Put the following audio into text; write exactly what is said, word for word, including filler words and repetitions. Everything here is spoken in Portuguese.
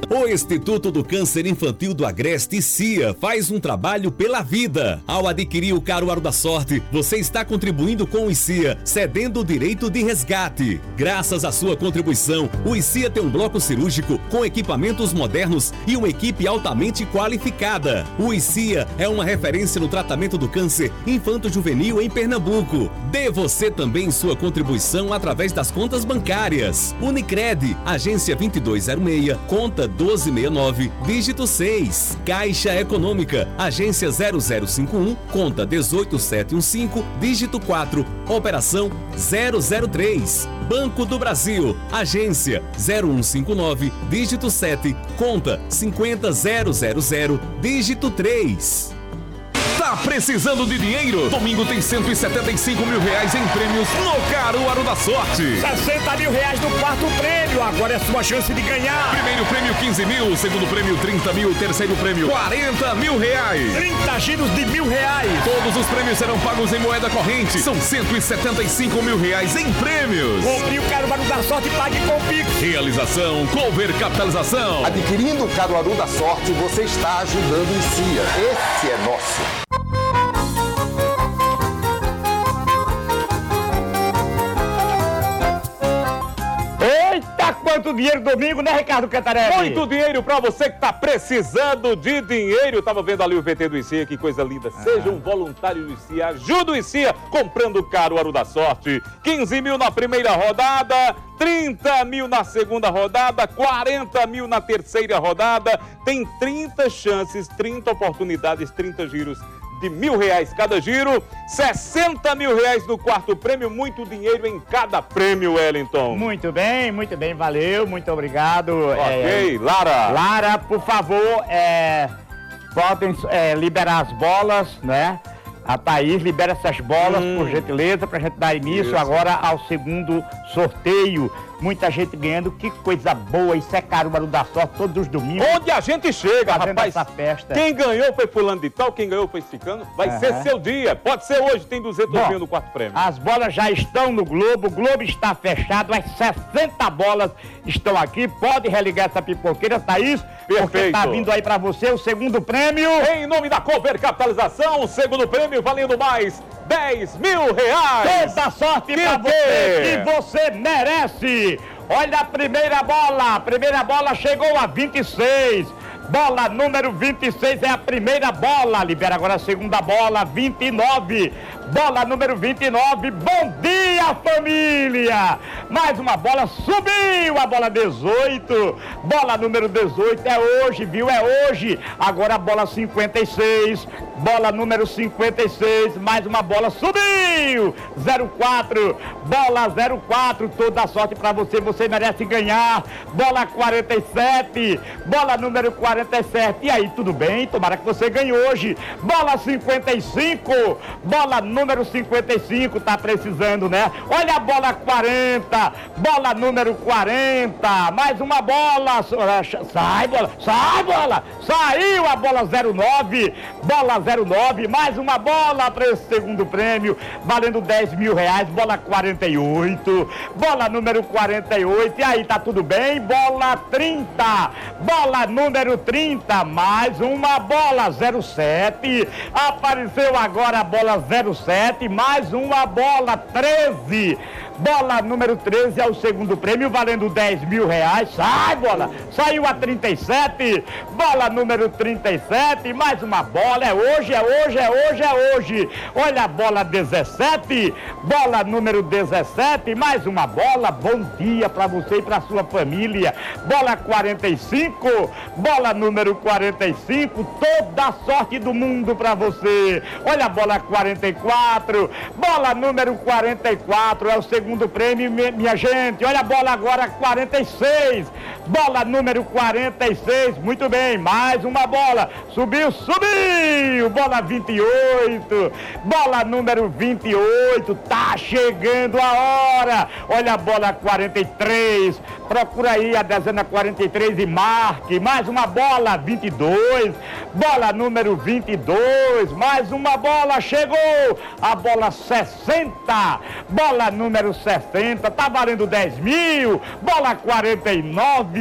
O Instituto do Câncer Infantil do Agreste, C I A, faz um trabalho pela vida. Ao adquirir o Caruaru da Sorte, você está contribuindo com o I C I A, cedendo o direito de resgate. Graças à sua contribuição, o I C I A tem um bloco cirúrgico com equipamentos modernos e uma equipe altamente qualificada. O I C I A é uma referência no tratamento do câncer infanto-juvenil em Pernambuco. Dê você também sua contribuição através das contas bancárias. Unicred, agência vinte e dois zero seis, conta doze sessenta e nove, dígito seis. Caixa Econômica, agência zero zero cinco um, conta dezoito sete um cinco, dígito quatro, operação zero zero três. Banco do Brasil, agência zero um cinco nove, dígito sete, conta cinquenta zero zero zero, dígito três. Tá precisando de dinheiro? Domingo tem cento e setenta e cinco mil reais em prêmios no Caruaru da Sorte. sessenta mil reais no quarto prêmio. Agora é sua chance de ganhar. Primeiro prêmio quinze mil, segundo prêmio trinta mil, terceiro prêmio quarenta mil reais. trinta giros de mil reais. Todos os prêmios serão pagos em moeda corrente. São cento e setenta e cinco mil reais em prêmios. Compre o Caruaru da Sorte e pague com Pix. Realização Cover Capitalização. Adquirindo o Caruaru da Sorte, você está ajudando o I C I A. Esse é nosso. Eita, quanto dinheiro domingo, né, Ricardo Cantarelli? Muito dinheiro pra você que tá precisando de dinheiro. Eu tava vendo ali o V T do I C I A, que coisa linda. Ah. Seja um voluntário do I C I A, ajuda o I C I A comprando o Caruaru da Sorte. quinze mil na primeira rodada, trinta mil na segunda rodada, quarenta mil na terceira rodada. Tem trinta chances, trinta oportunidades, trinta giros de mil reais cada giro, sessenta mil reais no quarto prêmio, muito dinheiro em cada prêmio, Wellington. Muito bem, muito bem, valeu, muito obrigado. Ok, é, Lara. Lara, por favor, é, podem é, liberar as bolas, né? A Thaís libera essas bolas, hum. por gentileza, pra gente dar início Isso. agora ao segundo sorteio. Muita gente ganhando, que coisa boa, isso é Caruaru da Sorte, todos os domingos. Onde a gente chega, rapaz, essa festa. Quem ganhou foi fulano de tal, quem ganhou foi ciclano, vai uhum. ser seu dia, pode ser hoje, tem duzentos mil no quarto prêmio. As bolas já estão no Globo, o Globo está fechado, as sessenta bolas estão aqui, pode religar essa pipoqueira, Thaís, Perfeito. Porque tá vindo aí pra você o segundo prêmio. Em nome da Cover Capitalização, o segundo prêmio valendo mais dez mil reais. Toda sorte que pra você, que você merece. Olha a primeira bola, a primeira bola chegou a vinte e seis. Bola número vinte e seis é a primeira bola. Libera agora a segunda bola, vinte e nove. Bola número vinte e nove. Bom dia, família! Mais uma bola, subiu a bola dezoito. Bola número dezoito é hoje, viu? É hoje. Agora a bola cinquenta e seis. Bola número cinquenta e seis. Mais uma bola, subiu! zero quatro. Bola zero quatro. Toda a sorte pra você, você merece ganhar. Bola quarenta e sete. Bola número quarenta e sete. E aí, tudo bem? Tomara que você ganhe hoje. Bola cinquenta e cinco. Bola número cinquenta e cinco. Tá precisando, né? Olha a bola quarenta. Bola número quarenta. Mais uma bola. Sai, bola. Sai, bola. Saiu a bola zero nove. Bola zero nove. Mais uma bola para esse segundo prêmio. Valendo dez mil reais. Bola quarenta e oito. Bola número quarenta e oito. E aí, tá tudo bem? Bola trinta. Bola número trinta. Mais uma bola zero sete. Apareceu agora a bola zero sete. Mais uma bola treze. Bola número treze é o segundo prêmio, valendo dez mil reais. Sai, bola! Saiu a trinta e sete. Bola número trinta e sete. Mais uma bola. É hoje, é hoje, é hoje, é hoje. Olha a bola dezessete. Bola número dezessete. Mais uma bola. Bom dia para você e para sua família. Bola quarenta e cinco. Bola número quarenta e cinco. Toda a sorte do mundo para você. Olha a bola quarenta e quatro. Bola número quarenta e quatro. É o segundo Segundo prêmio, minha gente. Olha a bola agora, quarenta e seis. Bola número quarenta e seis. Muito bem, mais uma bola. Subiu, subiu. Bola vinte e oito. Bola número vinte e oito. Tá chegando a hora. Olha a bola quarenta e três. Procura aí a dezena quarenta e três e marque. Mais uma bola, vinte e dois. Bola número vinte e dois. Mais uma bola, chegou. A bola sessenta. Bola número sessenta, tá valendo dez mil. Bola quarenta e nove.